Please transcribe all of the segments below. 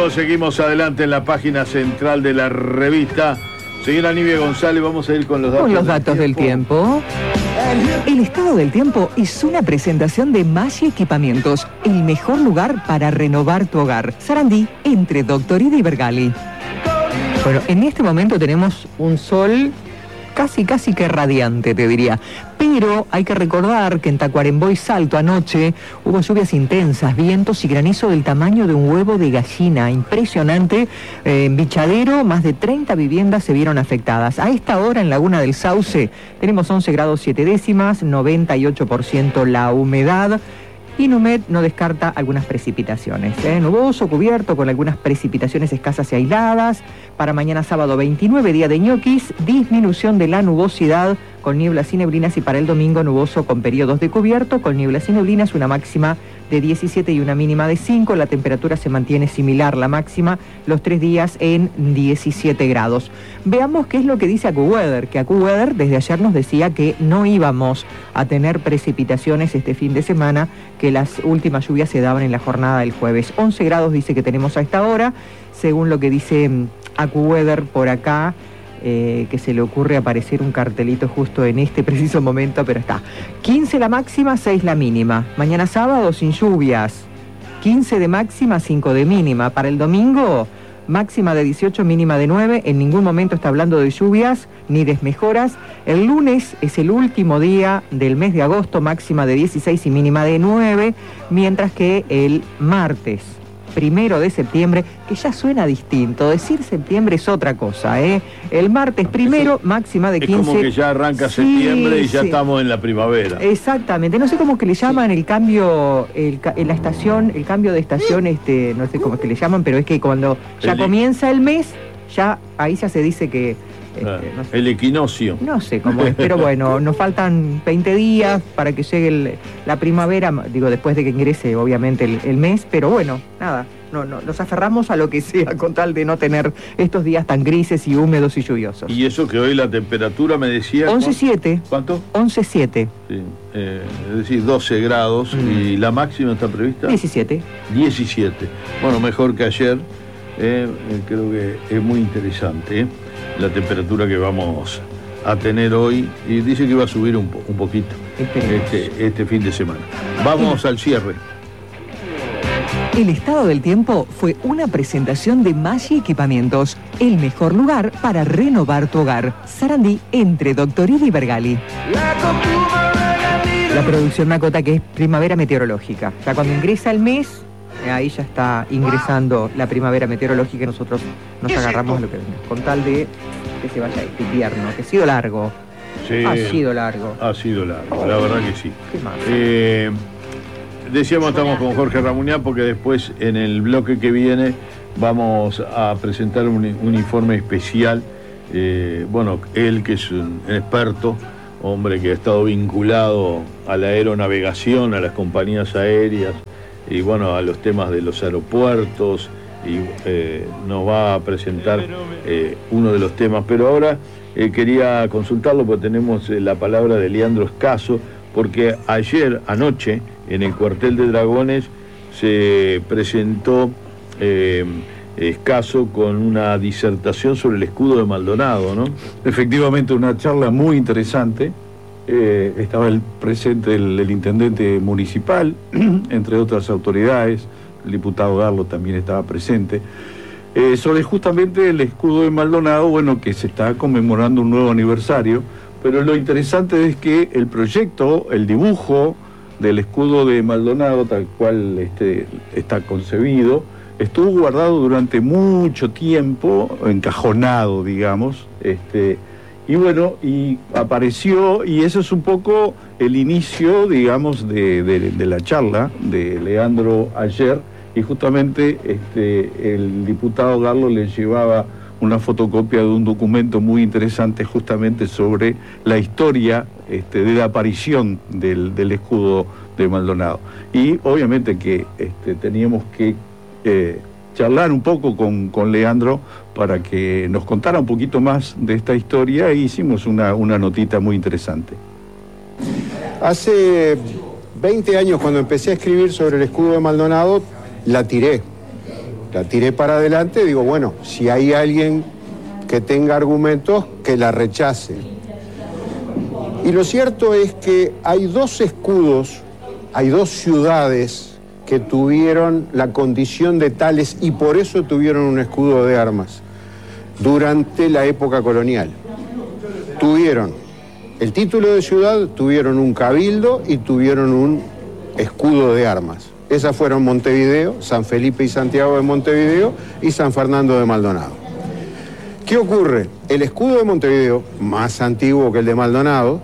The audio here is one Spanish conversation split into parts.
amigos, seguimos adelante en la página central de la revista. Señora Nivia González, vamos a ir con los datos. Con los datos del tiempo. El estado del tiempo es una presentación de Maggi Equipamientos, el mejor lugar para renovar tu hogar. Sarandí, entre Doctorida y Bergali. Bueno, en este momento tenemos un sol casi que radiante, te diría. Pero hay que recordar que en Tacuarembó y Salto anoche hubo lluvias intensas, vientos y granizo del tamaño de un huevo de gallina. Impresionante. En Bichadero, más de 30 viviendas se vieron afectadas. A esta hora en Laguna del Sauce tenemos 11 grados 7 décimas, 98% la humedad. Inumet no descarta algunas precipitaciones. Nuboso, cubierto, con algunas precipitaciones escasas y aisladas. Para mañana sábado 29, día de ñoquis, disminución de la nubosidad con nieblas y neblinas, y para el domingo nuboso con periodos de cubierto, con nieblas y neblinas, una máxima de 17 y una mínima de 5. La temperatura se mantiene similar, la máxima, los 3 días en 17 grados. Veamos qué es lo que dice AccuWeather, que AccuWeather desde ayer nos decía que no íbamos a tener precipitaciones este fin de semana, que las últimas lluvias se daban en la jornada del jueves. 11 grados dice que tenemos a esta hora, según lo que dice AccuWeather por acá. Que se le ocurre aparecer un cartelito justo en este preciso momento, pero está. 15 la máxima, 6 la mínima. Mañana sábado sin lluvias. 15 de máxima, 5 de mínima. Para el domingo, máxima de 18, mínima de 9. En ningún momento está hablando de lluvias ni desmejoras. El lunes es el último día del mes de agosto, máxima de 16 y mínima de 9. Mientras que el martes 1 de septiembre, que ya suena distinto, decir septiembre es otra cosa, El martes 1, máxima de 15. Es como que ya arranca septiembre y ya estamos en la primavera. Exactamente, no sé cómo es que le llaman el cambio, en la estación, el cambio de estación, no sé cómo es que le llaman, pero es que cuando ya comienza el mes, ya ahí ya se dice que... no sé. El equinoccio. No sé cómo es, pero bueno, nos faltan 20 días para que llegue la primavera, digo, después de que ingrese obviamente el mes, pero bueno, nada, no, nos aferramos a lo que sea con tal de no tener estos días tan grises y húmedos y lluviosos. Y eso que hoy la temperatura me decía... 11,7. ¿Cuánto? 11,7. Sí, es decir, 12 grados. ¿Y la máxima está prevista? 17. 17. Bueno, mejor que ayer. Creo que es muy interesante la temperatura que vamos a tener hoy, y dice que va a subir un poquito este fin de semana. Vamos al cierre. El estado del tiempo fue una presentación de Maggi Equipamientos, el mejor lugar para renovar tu hogar. Sarandí, entre Doctorida y Bergali. La producción me acota que es primavera meteorológica. Ya cuando ingresa el mes, ahí ya está ingresando la primavera meteorológica, y nosotros nos agarramos a lo que viene, con tal de que se vaya este invierno, que ha sido largo. Sí, ha sido largo, la verdad que sí. ¿Qué más? Decíamos, estamos con Jorge Ramunián, porque después en el bloque que viene vamos a presentar un informe especial. Bueno, él, que es un experto, hombre que ha estado vinculado a la aeronavegación, a las compañías aéreas, y bueno, a los temas de los aeropuertos, y nos va a presentar uno de los temas. Pero ahora quería consultarlo, porque tenemos la palabra de Leandro Escaso, porque anoche, en el cuartel de Dragones, se presentó Escaso con una disertación sobre el escudo de Maldonado, ¿no? Efectivamente, una charla muy interesante. Estaba presente el intendente municipal, entre otras autoridades. El diputado Garlo también estaba presente, sobre justamente el escudo de Maldonado, bueno, que se está conmemorando un nuevo aniversario, pero lo interesante es que el proyecto, el dibujo del escudo de Maldonado, tal cual está concebido, estuvo guardado durante mucho tiempo, encajonado, digamos, y bueno, y apareció, y eso es un poco el inicio, digamos, de la charla de Leandro ayer, y justamente el diputado Garlo le llevaba una fotocopia de un documento muy interesante justamente sobre la historia de la aparición del escudo de Maldonado. Y obviamente que teníamos que charlar un poco con Leandro para que nos contara un poquito más de esta historia, e hicimos una notita muy interesante. La tiré para adelante y digo, bueno, si hay alguien que tenga argumentos, que la rechace. Y lo cierto es que hay dos escudos, hay dos ciudades que tuvieron la condición de tales y por eso tuvieron un escudo de armas durante la época colonial. Tuvieron el título de ciudad, tuvieron un cabildo y tuvieron un escudo de armas. Esas fueron Montevideo, San Felipe y Santiago de Montevideo y San Fernando de Maldonado. ¿Qué ocurre? El escudo de Montevideo, más antiguo que el de Maldonado,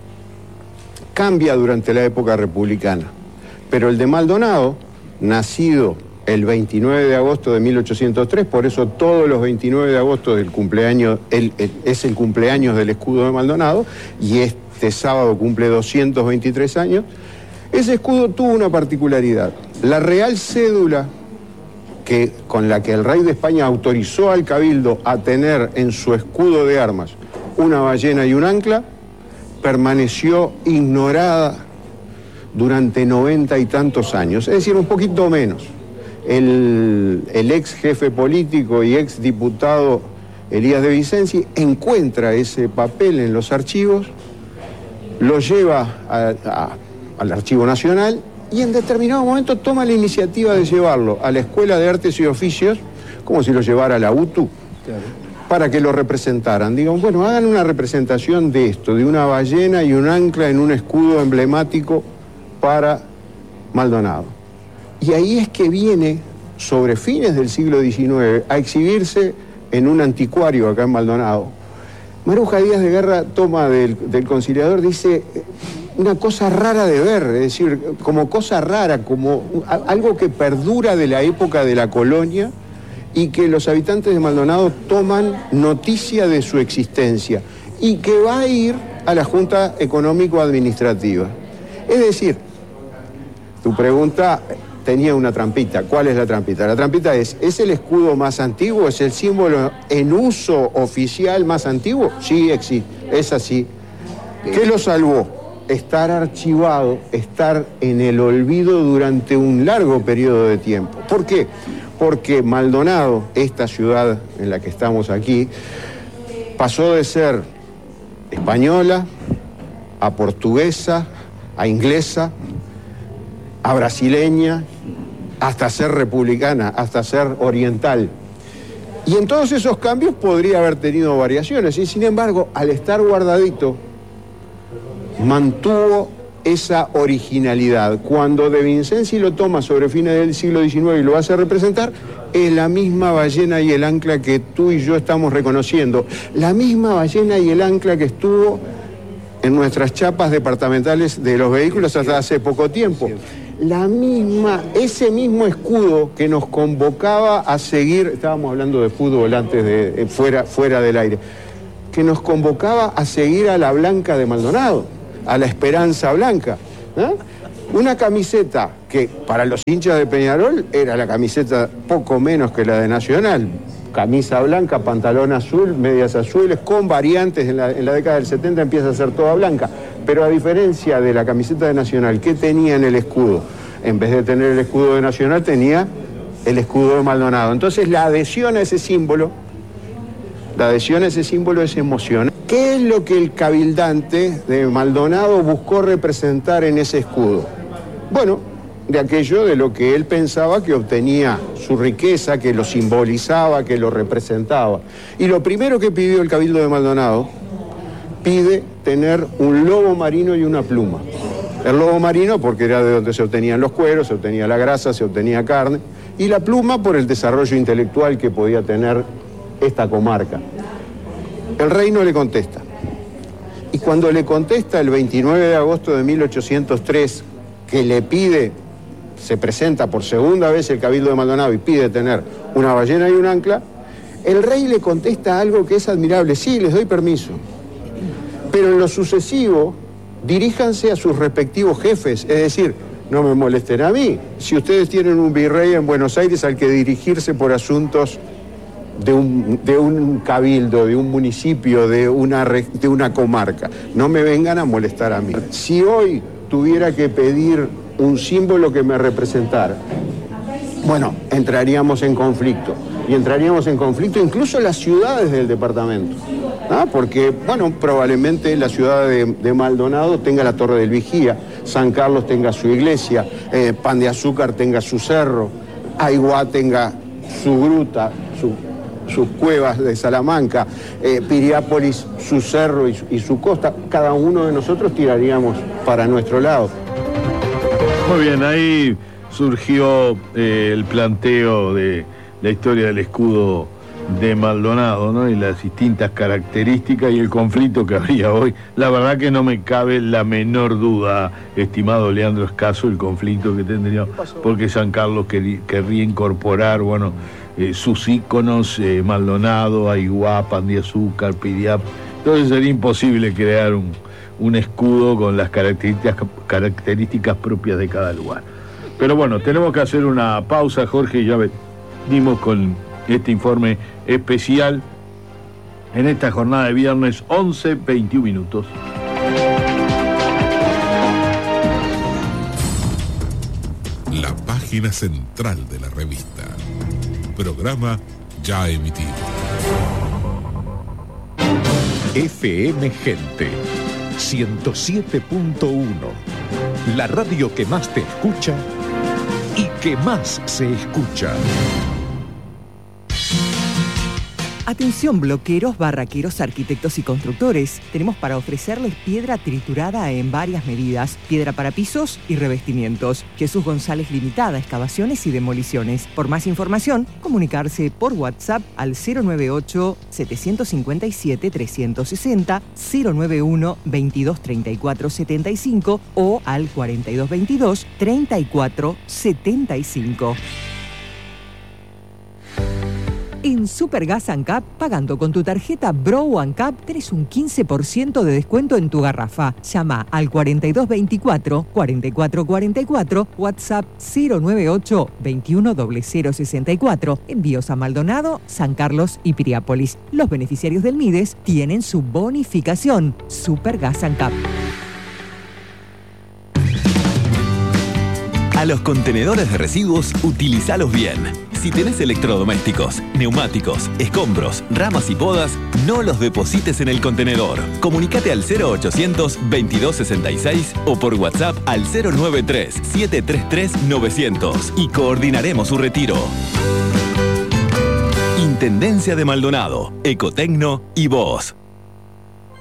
cambia durante la época republicana. Pero el de Maldonado, nacido el 29 de agosto de 1803, por eso todos los 29 de agosto del cumpleaños, es el cumpleaños del escudo de Maldonado, y este sábado cumple 223 años, ese escudo tuvo una particularidad. La real cédula con la que el rey de España autorizó al cabildo a tener en su escudo de armas una ballena y un ancla, permaneció ignorada durante 90 y tantos años, es decir, un poquito menos. El ex jefe político y ex diputado Elías de Vicenzi encuentra ese papel en los archivos, lo lleva al Archivo Nacional y en determinado momento toma la iniciativa de llevarlo a la Escuela de Artes y Oficios, como si lo llevara a la UTU, claro, para que lo representaran. Digan, bueno, hagan una representación de esto, de una ballena y un ancla en un escudo emblemático para Maldonado. Y ahí es que viene, sobre fines del siglo XIX, a exhibirse en un anticuario acá en Maldonado. Maruja Díaz de Guerra toma del Conciliador, dice, una cosa rara de ver, es decir, como cosa rara, como algo que perdura de la época de la colonia y que los habitantes de Maldonado toman noticia de su existencia y que va a ir a la Junta Económico-Administrativa. Es decir, tu pregunta tenía una trampita. ¿Cuál es la trampita? La trampita ¿es el escudo más antiguo? ¿Es el símbolo en uso oficial más antiguo? Sí, existe, es así. ¿Qué lo salvó? Estar archivado, estar en el olvido durante un largo periodo de tiempo. ¿Por qué? Porque Maldonado, esta ciudad en la que estamos aquí, pasó de ser española, a portuguesa, a inglesa, a brasileña, hasta ser republicana, hasta ser oriental. Y en todos esos cambios podría haber tenido variaciones, y sin embargo, al estar guardadito, mantuvo esa originalidad. Cuando de Vincenzi lo toma sobre fines del siglo XIX y lo hace representar, es la misma ballena y el ancla que tú y yo estamos reconociendo, la misma ballena y el ancla que estuvo en nuestras chapas departamentales de los vehículos hasta hace poco tiempo. La misma, ese mismo escudo que nos convocaba a seguir, estábamos hablando de fútbol antes de fuera del aire, que nos convocaba a seguir a la Blanca de Maldonado, a la Esperanza Blanca, ¿eh? Una camiseta que para los hinchas de Peñarol era la camiseta poco menos que la de Nacional, camisa blanca, pantalón azul, medias azules, con variantes. En la década del 70 empieza a ser toda blanca, pero a diferencia de la camiseta de Nacional, ¿qué tenía en el escudo? En vez de tener el escudo de Nacional, tenía el escudo de Maldonado. Entonces la adhesión a ese símbolo es emocionante. ¿Qué es lo que el cabildante de Maldonado buscó representar en ese escudo? Bueno, de aquello de lo que él pensaba que obtenía su riqueza, que lo simbolizaba, que lo representaba. Y lo primero que pidió el Cabildo de Maldonado, pide tener un lobo marino y una pluma. El lobo marino porque era de donde se obtenían los cueros, se obtenía la grasa, se obtenía carne, y la pluma por el desarrollo intelectual que podía tener esta comarca. El rey no le contesta. Y cuando le contesta el 29 de agosto de 1803, que le pide, se presenta por segunda vez el Cabildo de Maldonado y pide tener una ballena y un ancla, el rey le contesta algo que es admirable: sí, les doy permiso, pero en lo sucesivo diríjanse a sus respectivos jefes, es decir, no me molesten a mí, si ustedes tienen un virrey en Buenos Aires al que dirigirse por asuntos de un cabildo, de un municipio, de una comarca, no me vengan a molestar a mí. Si hoy tuviera que pedir un símbolo que me representara, bueno, entraríamos en conflicto. Y entraríamos en conflicto incluso las ciudades del departamento. Porque, bueno, probablemente la ciudad de Maldonado tenga la Torre del Vigía, San Carlos tenga su iglesia, Pan de Azúcar tenga su cerro, Aiguá tenga su gruta, sus cuevas de Salamanca, Piriápolis su cerro y su costa. Cada uno de nosotros tiraríamos para nuestro lado. Muy bien, ahí surgió el planteo de la historia del escudo de Maldonado, ¿no? Y las distintas características y el conflicto que habría hoy. La verdad que no me cabe la menor duda, estimado Leandro Escaso, el conflicto que tendría, porque San Carlos querría incorporar, bueno, sus íconos, Maldonado, Aiguá, Pan de Azúcar, Piriáp. Entonces sería imposible crear un escudo con las características propias de cada lugar. Pero bueno, tenemos que hacer una pausa, Jorge, ya venimos con este informe especial en esta jornada de viernes 11:21. La página central de la revista. Programa ya emitido. FM Gente 107.1. La radio que más te escucha y que más se escucha. Atención bloqueros, barraqueros, arquitectos y constructores. Tenemos para ofrecerles piedra triturada en varias medidas, piedra para pisos y revestimientos. Jesús González Limitada, excavaciones y demoliciones. Por más información, comunicarse por WhatsApp al 098-757-360, 091-2234-75 o al 4222-3475. En Supergas ANCAP, pagando con tu tarjeta Bro ANCAP, tenés un 15% de descuento en tu garrafa. Llama al 4224-4444, WhatsApp 098-210064. Envíos a Maldonado, San Carlos y Piriápolis. Los beneficiarios del MIDES tienen su bonificación. Supergas ANCAP. A los contenedores de residuos, utilizalos bien. Si tenés electrodomésticos, neumáticos, escombros, ramas y podas, no los deposites en el contenedor. Comunicate al 0800-2266 o por WhatsApp al 093-733-900 y coordinaremos su retiro. Intendencia de Maldonado, Ecotecno y vos.